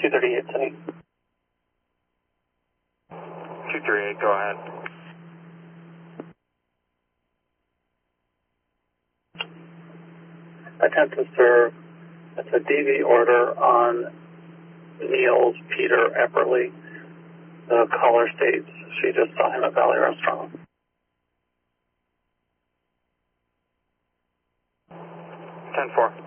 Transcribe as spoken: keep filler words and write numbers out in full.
two thirty-eight, Sunny. two thirty-eight, go ahead. Attempt to serve. That's a D V order on Niels Peter Epperly. The caller states she just saw him at Valley Restaurant. ten four.